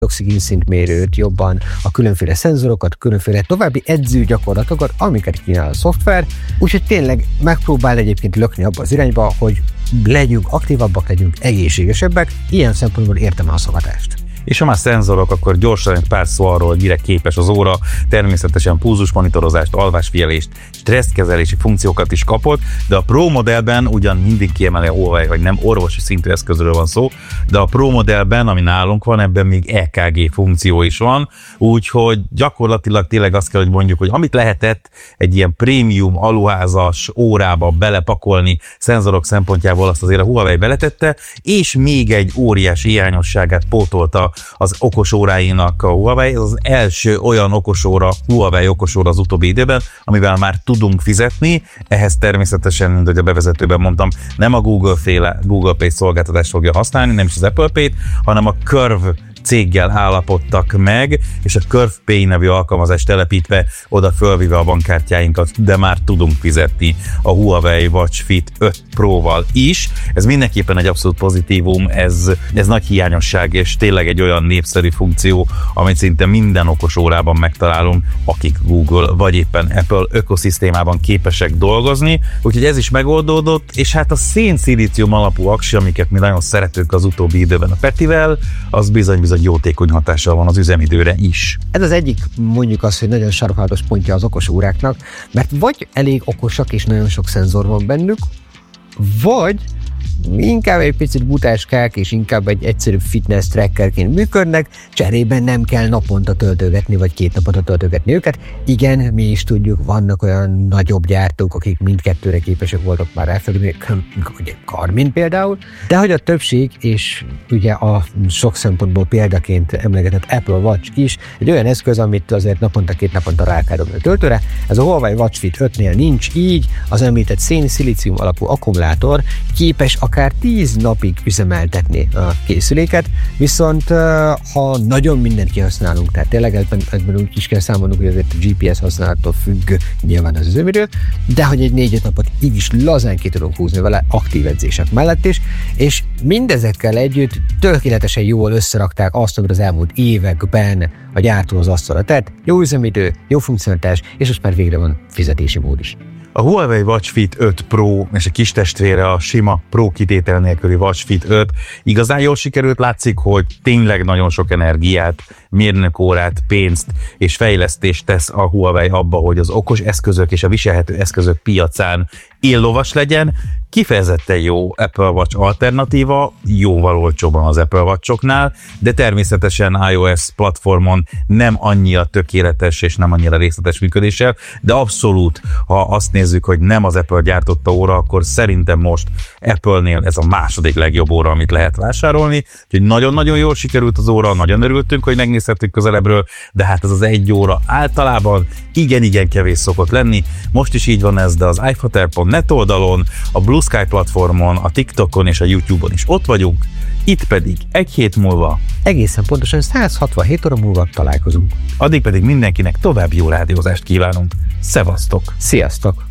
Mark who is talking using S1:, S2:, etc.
S1: oxigénszintmérőt, jobban a különféle szenzorokat, különféle további edzőgyakorlatokat, amiket kínál a szoftver, úgyhogy tényleg megpróbál egyébként lökni abba az irányba, hogy legyünk aktívabbak, legyünk egészségesebbek, ilyen szempontból értem a szavatást.
S2: És ha már szenzorok, akkor gyorsan egy pár szó arról, hogy mire képes az óra, természetesen pulzusmonitorozást, alvásfigyelést, stresszkezelési funkciókat is kapott, de a Pro modellben ugyan mindig kiemeli a Huawei, hogy nem orvosi szintű eszközről van szó, de a Pro modellben, ami nálunk van, ebben még EKG funkció is van, úgyhogy gyakorlatilag tényleg azt kell, hogy mondjuk, hogy amit lehetett egy ilyen prémium aluházas órába belepakolni szenzorok szempontjából, azt azért a Huawei beletette, és még egy óriási hiányosságát pótolta az okosóráinak a Huawei. Ez az első olyan okosóra, Huawei okosóra az utóbbi időben, amivel már tudunk fizetni. Ehhez természetesen, mint ahogy a bevezetőben mondtam, nem a Google-féle Google Pay szolgáltatást fogja használni, nem is az Apple Pay-t, hanem a Curve céggel állapodtak meg, és a Curve Pay nevű alkalmazást telepítve oda fölvive a bankkártyáinkat, de már tudunk fizetni a Huawei Watch Fit 5 Pro-val is. Ez mindenképpen egy abszolút pozitívum, ez nagy hiányosság, és tényleg egy olyan népszerű funkció, amit szinte minden okos órában megtalálunk, akik Google vagy éppen Apple ökoszisztémában képesek dolgozni, úgyhogy ez is megoldódott, és hát a szén-szilícium alapú aksi, amiket mi nagyon szeretünk az utóbbi időben a Petivel, az bizony jótékony hatással van az üzemidőre is.
S1: Ez az egyik, mondjuk azt, hogy nagyon sarkalatos pontja az okos óráknak, mert vagy elég okosak és nagyon sok szenzor van bennük, vagy inkább egy picit butáskák, és inkább egy egyszerű fitness trackerként működnek, cserében nem kell naponta töltögetni, vagy 2 naponta töltögetni őket. Igen, mi is tudjuk, vannak olyan nagyobb gyártók, akik mindkettőre képesek voltak már elfelülni, Garmin például, de hogy a többség, és ugye a sok szempontból példaként emlegetett Apple Watch is egy olyan eszköz, amit azért naponta 2 naponta rá kell dobni a töltőre. Ez a Huawei Watch Fit 5-nél nincs így, az említett szén-szilícium alapú akkumulátor képes akár 10 napig üzemeltetni a készüléket, viszont ha nagyon mindent kihasználunk, tehát tényleg ebben úgy is kell számolnunk, hogy azért a GPS használattól függ nyilván az üzemidő, de hogy egy 4-5 napot így is lazán ki tudunk húzni vele aktív edzések mellett is, és mindezekkel együtt tökéletesen jól összerakták azt, amit az elmúlt években a gyártó az asztalra tett, jó üzemidő, jó funkcionalitás, és most már végre van fizetési mód is.
S2: A Huawei Watch Fit 5 Pro és a kis testvére a sima Pro kitétel nélküli Watch Fit 5 igazán jól sikerült, látszik, hogy tényleg nagyon sok energiát, mérnökórát, pénzt és fejlesztést tesz a Huawei abba, hogy az okos eszközök és a viselhető eszközök piacán éllovas legyen. Kifejezetten jó Apple Watch alternatíva, jóval olcsóban az Apple Watch-oknál, de természetesen iOS platformon nem annyira tökéletes és nem annyira részletes működéssel, de abszolút, ha azt nézzük, hogy nem az Apple gyártotta óra, akkor szerintem most Apple-nél ez a második legjobb óra, amit lehet vásárolni, úgyhogy nagyon-nagyon jól sikerült az óra, nagyon örültünk, hogy megnézhettük közelebbről, de hát ez az egy óra általában igen kevés szokott lenni. Most is így van ez, de az iFater.net oldalon, a Blue Sky platformon, a TikTokon és a YouTube-on is ott vagyunk, itt pedig egy hét múlva,
S1: egészen pontosan 167 óra múlva találkozunk.
S2: Addig pedig mindenkinek további jó rádiózást kívánunk. Szevasztok!
S1: Sziasztok!